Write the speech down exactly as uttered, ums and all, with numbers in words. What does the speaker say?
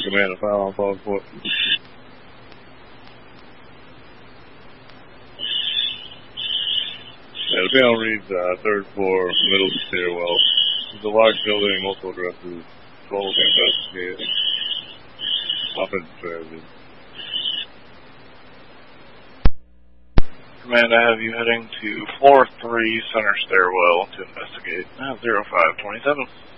command a file on phone for. Yeah, the panel reads uh, third floor, middle stairwell. It's a large building, multiple addresses, total investigate. Offensive strategy. Command, I have you heading to floor three, center stairwell to investigate. Uh, zero five twenty-seven.